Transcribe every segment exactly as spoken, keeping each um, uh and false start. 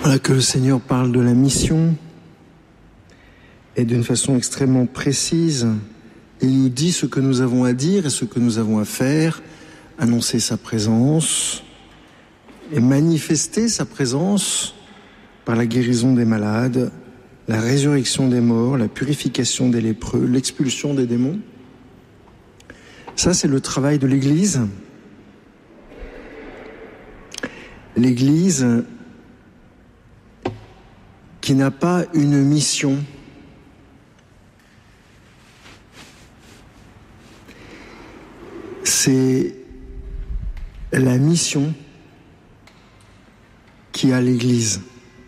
Voilà que le Seigneur parle de la mission et d'une façon extrêmement précise. Il nous dit ce que nous avons à dire et ce que nous avons à faire, annoncer sa présence et manifester sa présence par la guérison des malades, la résurrection des morts, la purification des lépreux, l'expulsion des démons. Ça, c'est le travail de l'Église. L'Église qui n'a pas une mission. C'est la mission qui a l'Église.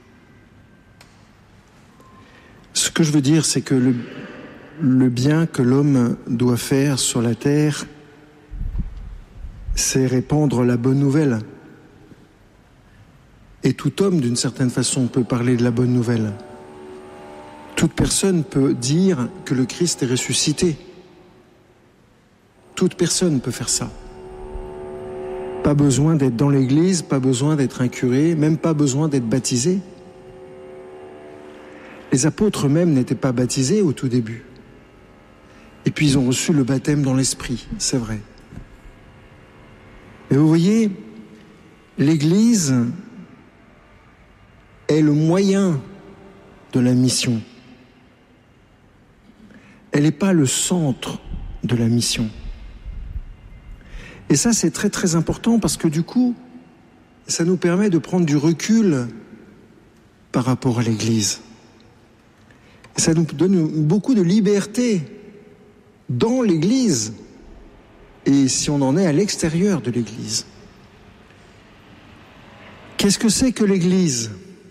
Ce que je veux dire, c'est que le, le bien que l'homme doit faire sur la terre, c'est répandre la bonne nouvelle. Et tout homme, d'une certaine façon, peut parler de la bonne nouvelle. Toute personne peut dire que le Christ est ressuscité. Toute personne peut faire ça. Pas besoin d'être dans l'église, pas besoin d'être un curé, même pas besoin d'être baptisé. Les apôtres eux-mêmes n'étaient pas baptisés au tout début. Et puis ils ont reçu le baptême dans l'esprit, c'est vrai. Mais vous voyez, l'église est le moyen de la mission. Elle n'est pas le centre de la mission. Et ça, c'est très très important parce que du coup, ça nous permet de prendre du recul par rapport à l'Église. Et ça nous donne beaucoup de liberté dans l'Église et si on en est à l'extérieur de l'Église. Qu'est-ce que c'est que l'Église ?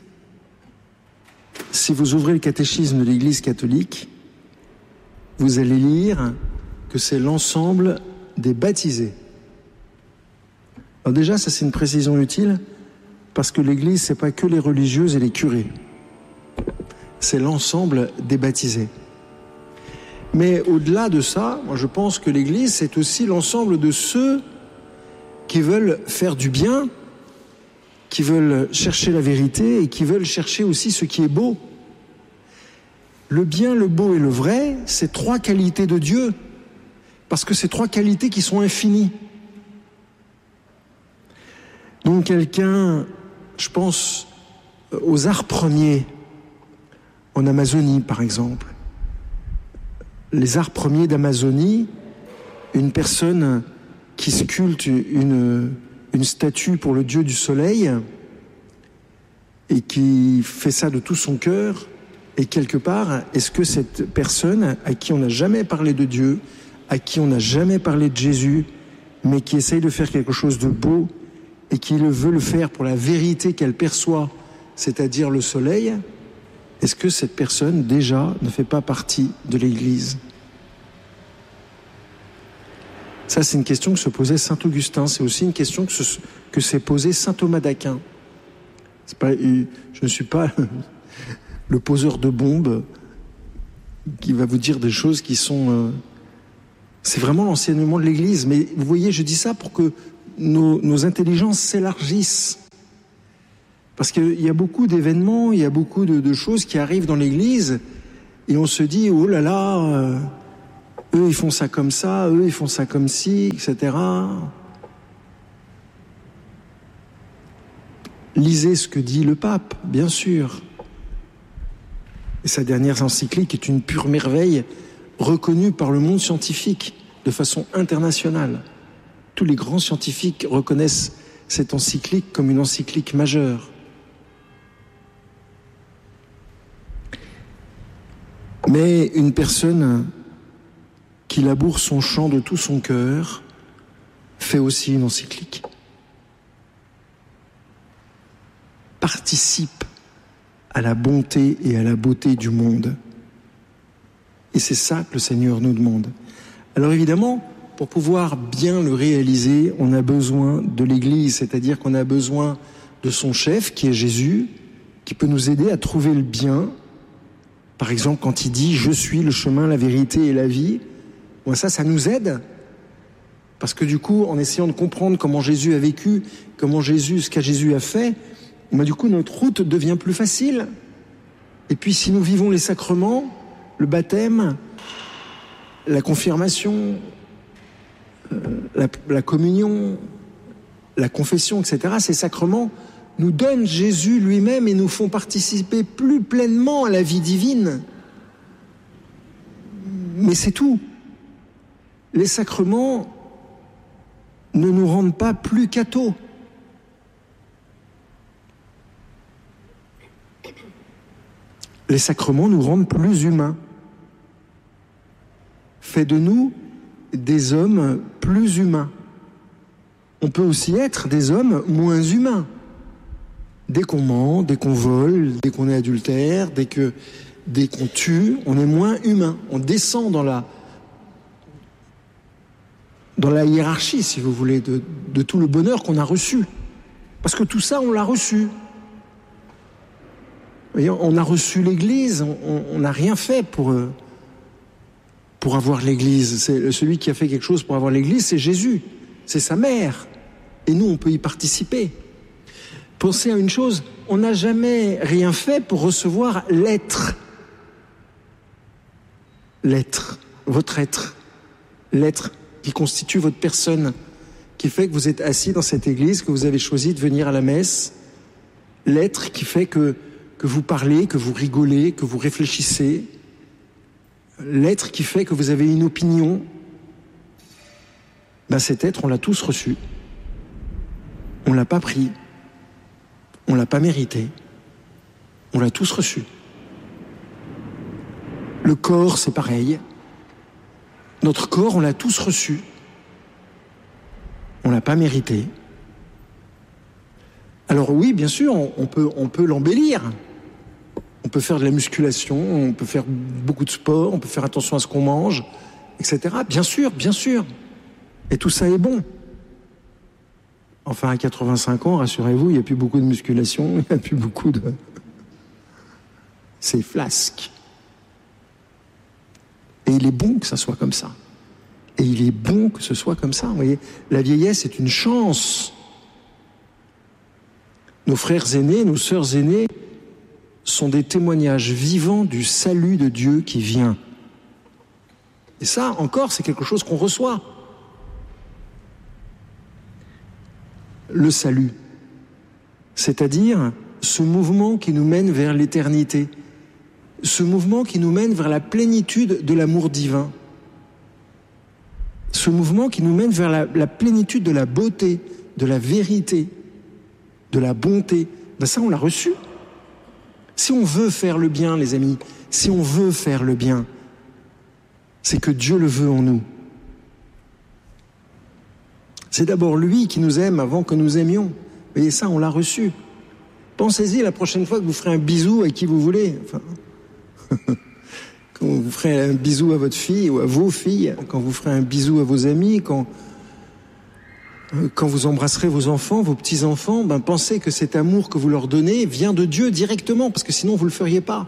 Si vous ouvrez le catéchisme de l'Église catholique, vous allez lire que c'est l'ensemble des baptisés. Alors déjà, ça c'est une précision utile, parce que l'Église, c'est pas que les religieuses et les curés. C'est l'ensemble des baptisés. Mais au-delà de ça, moi je pense que l'Église, c'est aussi l'ensemble de ceux qui veulent faire du bien, qui veulent chercher la vérité et qui veulent chercher aussi ce qui est beau. Le bien, le beau et le vrai, c'est trois qualités de Dieu, parce que c'est trois qualités qui sont infinies. Donc quelqu'un, je pense aux arts premiers, en Amazonie par exemple. Les arts premiers d'Amazonie, une personne qui sculpte une, une statue pour le dieu du soleil et qui fait ça de tout son cœur, et quelque part, est-ce que cette personne à qui on n'a jamais parlé de Dieu, à qui on n'a jamais parlé de Jésus, mais qui essaye de faire quelque chose de beau et qui veut le faire pour la vérité qu'elle perçoit, c'est-à-dire le soleil, est-ce que cette personne, déjà, ne fait pas partie de l'Église ? Ça, c'est une question que se posait saint Augustin. C'est aussi une question que, se, que s'est posée saint Thomas d'Aquin. C'est pas, je ne suis pas le poseur de bombes qui va vous dire des choses qui sont... Euh, c'est vraiment l'enseignement de l'Église. Mais vous voyez, je dis ça pour que nos, nos intelligences s'élargissent. Parce qu'il y a beaucoup d'événements, il y a beaucoup de, de choses qui arrivent dans l'Église et on se dit, oh là là, euh, eux ils font ça comme ça, eux ils font ça comme ci, et cetera. Lisez ce que dit le pape, bien sûr. Et sa dernière encyclique est une pure merveille, reconnue par le monde scientifique de façon internationale. Tous les grands scientifiques reconnaissent cette encyclique comme une encyclique majeure. Mais une personne qui laboure son champ de tout son cœur fait aussi une encyclique. Participe à la bonté et à la beauté du monde. Et c'est ça que le Seigneur nous demande. Alors évidemment, pour pouvoir bien le réaliser, on a besoin de l'Église, c'est-à-dire qu'on a besoin de son chef, qui est Jésus, qui peut nous aider à trouver le bien. Par exemple, quand il dit « Je suis le chemin, la vérité et la vie », bon, ça, ça nous aide. Parce que du coup, en essayant de comprendre comment Jésus a vécu, comment Jésus, ce que Jésus a fait, ben, du coup, notre route devient plus facile. Et puis, si nous vivons les sacrements, le baptême, la confirmation, euh, la, la communion, la confession, et cetera, ces sacrements nous donnent Jésus lui-même et nous font participer plus pleinement à la vie divine. Mais c'est tout. Les sacrements ne nous rendent pas plus cathos. Les sacrements nous rendent plus humains. Fait de nous des hommes plus humains. On peut aussi être des hommes moins humains. Dès qu'on ment, dès qu'on vole, dès qu'on est adultère, dès que, dès qu'on tue, on est moins humain. On descend dans la, dans la hiérarchie, si vous voulez, de, de tout le bonheur qu'on a reçu. Parce que tout ça, on l'a reçu. Vous voyez, on a reçu l'Église, on n'a rien fait pour, pour avoir l'Église. C'est, celui qui a fait quelque chose pour avoir l'Église, c'est Jésus, c'est sa mère. Et nous, on peut y participer. Pensez à une chose, on n'a jamais rien fait pour recevoir l'être. L'être, votre être, l'être qui constitue votre personne, qui fait que vous êtes assis dans cette église, que vous avez choisi de venir à la messe, l'être qui fait que, que vous parlez, que vous rigolez, que vous réfléchissez, l'être qui fait que vous avez une opinion, ben cet être, on l'a tous reçu. On ne l'a pas pris, on ne l'a pas mérité, on l'a tous reçu. Le corps, c'est pareil. Notre corps, on l'a tous reçu. On ne l'a pas mérité. Alors oui, bien sûr, on, on peut, on peut l'embellir. On peut faire de la musculation, on peut faire beaucoup de sport, on peut faire attention à ce qu'on mange, et cetera. Bien sûr, bien sûr. Et tout ça est bon. Enfin, à quatre-vingt-cinq ans, rassurez-vous, il n'y a plus beaucoup de musculation, il n'y a plus beaucoup de... C'est flasque. Et il est bon que ça soit comme ça. Et il est bon que ce soit comme ça. Vous voyez, la vieillesse est une chance. Nos frères aînés, nos sœurs aînées sont des témoignages vivants du salut de Dieu qui vient. Et ça, encore, c'est quelque chose qu'on reçoit. Le salut, c'est-à-dire ce mouvement qui nous mène vers l'éternité, ce mouvement qui nous mène vers la plénitude de l'amour divin, ce mouvement qui nous mène vers la, la plénitude de la beauté, de la vérité, de la bonté. Ben ça, on l'a reçu. Si on veut faire le bien, les amis, si on veut faire le bien, c'est que Dieu le veut en nous. C'est d'abord lui qui nous aime avant que nous aimions. Vous voyez, ça, on l'a reçu. Pensez-y la prochaine fois que vous ferez un bisou à qui vous voulez. Enfin, quand vous ferez un bisou à votre fille ou à vos filles, quand vous ferez un bisou à vos amis, quand, quand vous embrasserez vos enfants, vos petits-enfants, ben pensez que cet amour que vous leur donnez vient de Dieu directement, parce que sinon vous ne le feriez pas.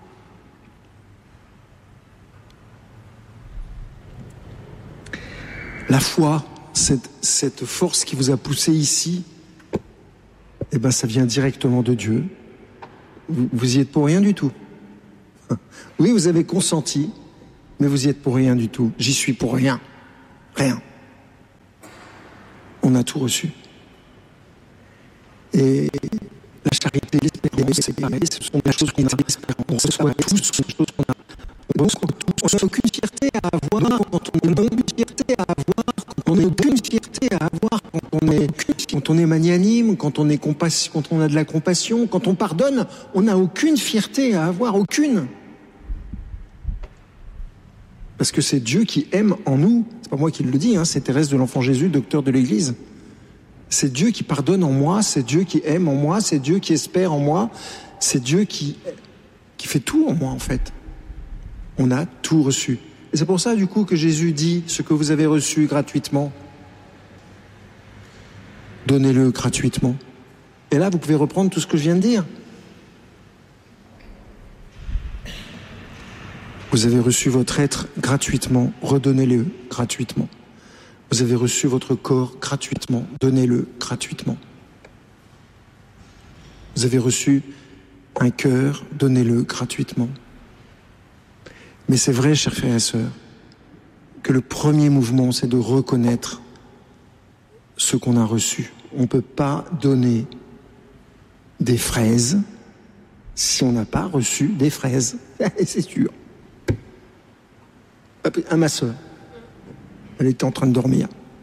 La foi, cette, cette force qui vous a poussé ici, eh ben ça vient directement de Dieu. Vous, vous y êtes pour rien du tout. Oui, vous avez consenti, mais vous y êtes pour rien du tout. J'y suis pour rien. Rien. On a tout reçu. Et la charité, l'espérance, c'est pareil, ce sont des choses qu'on a. On reçoit tous, ce sont des choses qu'on a. On n'a aucune fierté à avoir quand on n'a aucune fierté à avoir quand on n'a aucune fierté à avoir quand on est quand on est magnanime, quand on est compassion, quand on a de la compassion, quand on pardonne, on n'a aucune fierté à avoir, aucune. Parce que c'est Dieu qui aime en nous. C'est pas moi qui le dis, hein, c'est Thérèse de l'Enfant Jésus, docteur de l'Église. C'est Dieu qui pardonne en moi, c'est Dieu qui aime en moi, c'est Dieu qui espère en moi, c'est Dieu qui qui fait tout en moi en fait. On a tout reçu. Et c'est pour ça, du coup, que Jésus dit, ce que vous avez reçu gratuitement, donnez-le gratuitement. Et là, vous pouvez reprendre tout ce que je viens de dire. Vous avez reçu votre être gratuitement, redonnez-le gratuitement. Vous avez reçu votre corps gratuitement, donnez-le gratuitement. Vous avez reçu un cœur, donnez-le gratuitement. Mais c'est vrai, chers frères et sœurs, que le premier mouvement, c'est de reconnaître ce qu'on a reçu. On ne peut pas donner des fraises si on n'a pas reçu des fraises. C'est sûr. À ma sœur, elle était en train de dormir.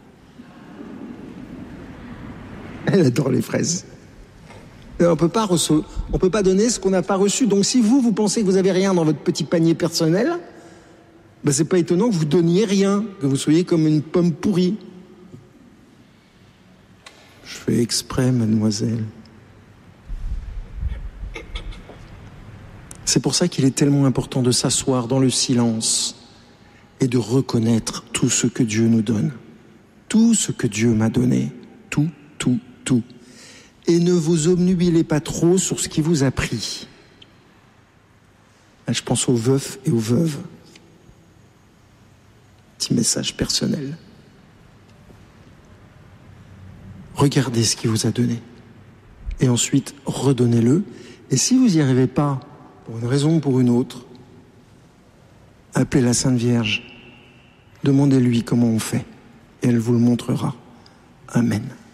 Elle adore les fraises. On ne peut pas recevoir, on peut pas donner ce qu'on n'a pas reçu. Donc si vous, vous pensez que vous n'avez rien dans votre petit panier personnel, ben c'est pas étonnant que vous donniez rien, que vous soyez comme une pomme pourrie. Je fais exprès, mademoiselle. C'est pour ça qu'il est tellement important de s'asseoir dans le silence et de reconnaître tout ce que Dieu nous donne. Tout ce que Dieu m'a donné. Tout, tout, tout. Et ne vous obnubilez pas trop sur ce qui vous a pris. Là, je pense aux veufs et aux veuves. Petit message personnel. Regardez ce qu'il vous a donné. Et ensuite, redonnez-le. Et si vous n'y arrivez pas, pour une raison ou pour une autre, appelez la Sainte Vierge. Demandez-lui comment on fait. Et elle vous le montrera. Amen.